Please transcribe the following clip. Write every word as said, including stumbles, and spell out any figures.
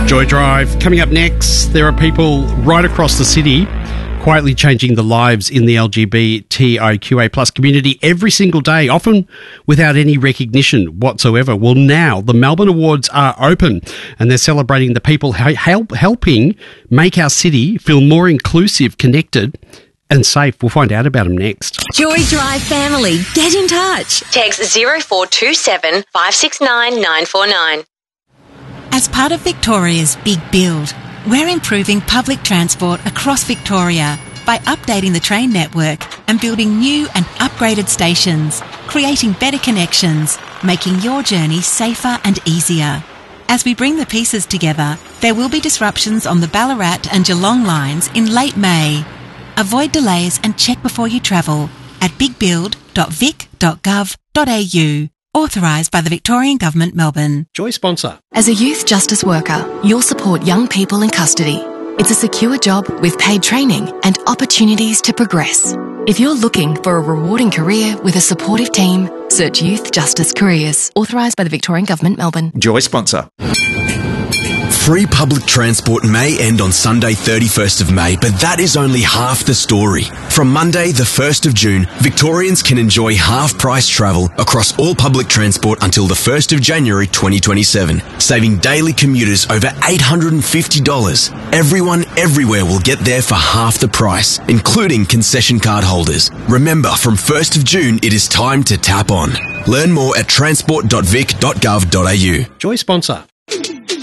Joy Drive. Coming up next, there are people right across the city quietly changing the lives in the L G B T I Q A plus community every single day, often without any recognition whatsoever. Well, now the Melbourne Awards are open and they're celebrating the people help, helping make our city feel more inclusive, connected and safe. We'll find out about them next. Joy Drive family, get in touch. Text zero four two seven five six nine nine four nine. As part of Victoria's Big Build, we're improving public transport across Victoria by updating the train network and building new and upgraded stations, creating better connections, making your journey safer and easier. As we bring the pieces together, there will be disruptions on the Ballarat and Geelong lines in late May. Avoid delays and check before you travel at big build dot vic dot gov dot a u. Authorised by the Victorian Government, Melbourne. Joy sponsor. As a youth justice worker, you'll support young people in custody. It's a secure job with paid training and opportunities to progress. If you're looking for a rewarding career with a supportive team, search Youth Justice Careers. Authorised by the Victorian Government, Melbourne. Joy sponsor. Free public transport may end on Sunday thirty-first of May, but that is only half the story. From Monday the first of June, Victorians can enjoy half-price travel across all public transport until the first of January twenty twenty-seven, saving daily commuters over eight hundred fifty dollars. Everyone everywhere will get there for half the price, including concession card holders. Remember, from first of June, it is time to tap on. Learn more at transport dot vic dot gov dot a u. Joy sponsor.